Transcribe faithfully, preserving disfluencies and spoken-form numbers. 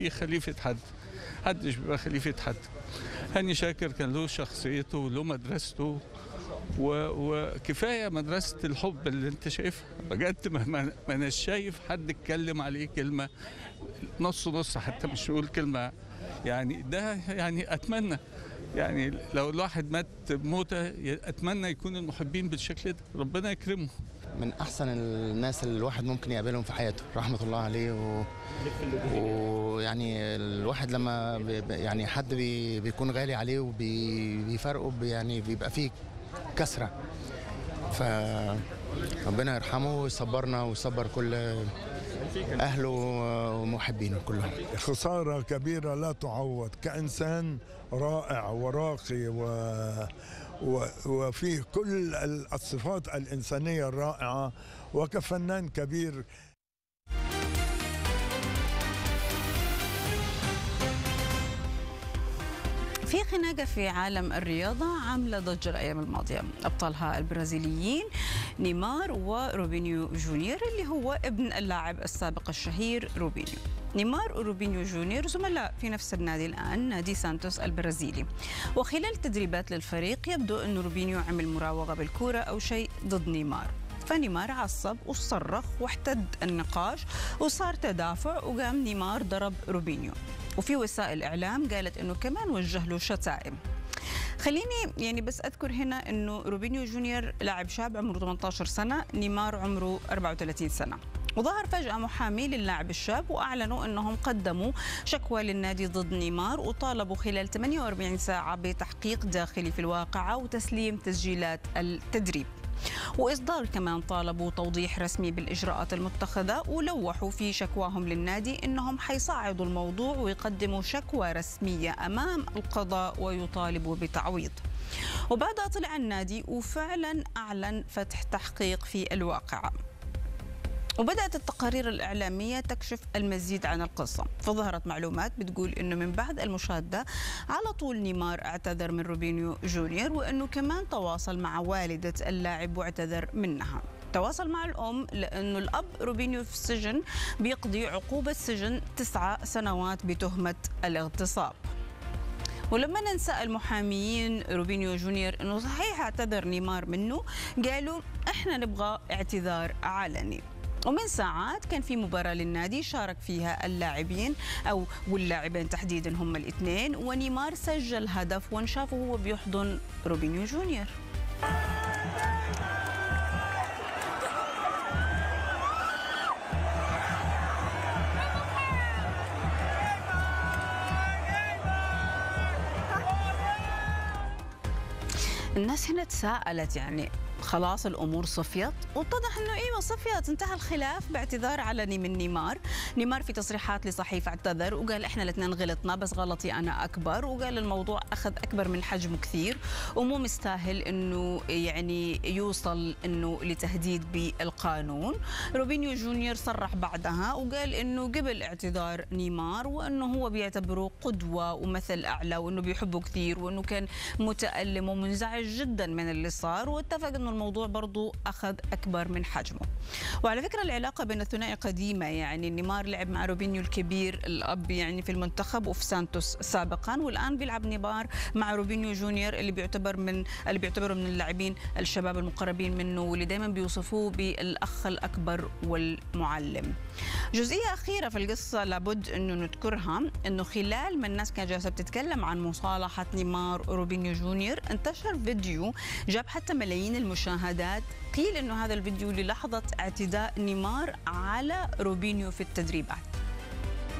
خليفة حد، حدش بيبقى خليفة حد. هاني شاكر كان له شخصيته وله مدرسته، وكفايه مدرسه الحب اللي انت شايفها بجد. ما انا شايف حد اتكلم عليه كلمه نص نص، حتى مش يقول كلمه. يعني ده يعني اتمنى، يعني لو الواحد مات موته اتمنى يكون المحبين بالشكل ده، ربنا يكرمه. من احسن الناس اللي الواحد ممكن يقابلهم في حياته، رحمه الله عليه. و... ويعني الواحد لما بي... يعني حد بي... بيكون غالي عليه وبيفرقه بي... يعني بيبقى فيه كسره، فربنا يرحمه ويصبرنا ويصبر كل اهله ومحبينه كلهم. خساره كبيره لا تعوض، كانسان رائع وراقي و... و... وفيه كل الصفات الانسانيه الرائعه، وكفنان كبير. في خناقة في عالم الرياضة عاملة ضجة الأيام الماضية، أبطالها البرازيليين نيمار وروبينيو جونيور اللي هو ابن اللاعب السابق الشهير روبينيو. نيمار وروبينيو جونيور زملاء في نفس النادي الآن، نادي سانتوس البرازيلي، وخلال تدريبات للفريق يبدو أن روبينيو عمل مراوغة بالكرة أو شيء ضد نيمار، فنيمار عصب وصرخ واحتد النقاش وصار تدافع، وقام نيمار ضرب روبينيو، وفي وسائل إعلام قالت أنه كمان وجه له شتائم. خليني يعني بس أذكر هنا أنه روبينيو جونيور لاعب شاب عمره ثمانية عشر سنة، نيمار عمره أربعة وثلاثين سنة. وظهر فجأة محامي للاعب الشاب وأعلنوا أنهم قدموا شكوى للنادي ضد نيمار، وطالبوا خلال ثمانية وأربعين ساعة بتحقيق داخلي في الواقعة وتسليم تسجيلات التدريب، وإصدار كمان طالبوا توضيح رسمي بالإجراءات المتخذة، ولوحوا في شكواهم للنادي أنهم حيصعدوا الموضوع ويقدموا شكوى رسمية أمام القضاء ويطالبوا بتعويض. وبعدها طلع النادي وفعلا أعلن فتح تحقيق في الواقعة، وبدأت التقارير الإعلامية تكشف المزيد عن القصة، فظهرت معلومات بتقول أنه من بعد المشاهدة على طول نيمار اعتذر من روبينيو جونيور، وأنه كمان تواصل مع والدة اللاعب واعتذر منها. تواصل مع الأم لأنه الأب روبينيو في السجن بيقضي عقوبة سجن تسعة سنوات بتهمة الاغتصاب. ولما ننسى المحاميين روبينيو جونيور أنه صحيح اعتذر نيمار منه، قالوا إحنا نبغى اعتذار علني. ومن ساعات كان في مباراة للنادي شارك فيها اللاعبين أو واللاعبين تحديدا هم الاثنين، ونيمار سجل هدف وانشافه وهو بيحضن روبينيو جونيور. الناس هنا تساءلت، يعني خلاص الامور صفيت، واتضح انه ايوه صفيت، انتهى الخلاف باعتذار علني من نيمار. نيمار في تصريحات لصحيفه اعتذر وقال احنا الاثنين غلطنا، بس غلطي انا اكبر، وقال الموضوع اخذ اكبر من حجمه كثير ومو مستاهل انه يعني يوصل انه لتهديد بالقانون. روبينيو جونيور صرح بعدها وقال انه قبل اعتذار نيمار، وانه هو بيعتبره قدوه ومثل اعلى، وانه بيحبه كثير، وانه كان متالم ومنزعج جدا من اللي صار، واتفق انه الموضوع برضو أخذ أكبر من حجمه. وعلى فكرة العلاقة بين الثنائي قديمة، يعني نيمار لعب مع روبينيو الكبير الأب يعني في المنتخب وفي سانتوس سابقا، والآن بيلعب نيمار مع روبينيو جونيور اللي بيعتبر من اللي بيعتبروا من اللاعبين الشباب المقربين منه، واللي دائما بيوصفوه بالأخ الأكبر والمعلم. جزئية أخيرة في القصة لابد أنه نذكرها، أنه خلال ما الناس كانت جالسة بتتكلم عن مصالحة نيمار وروبينيو جونيور، انتشر فيديو جاب حتى ملايين المشاهدات، قيل أنه هذا الفيديو للحظة اعتداء نيمار على روبينيو في التدريبات.